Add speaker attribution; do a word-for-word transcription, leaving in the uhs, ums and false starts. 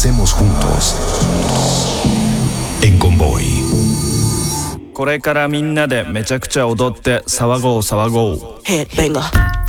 Speaker 1: avancemos juntos en Convoy.
Speaker 2: これからみんなでめちゃくちゃ踊って騒ごう騒ごう。
Speaker 3: Headbanger.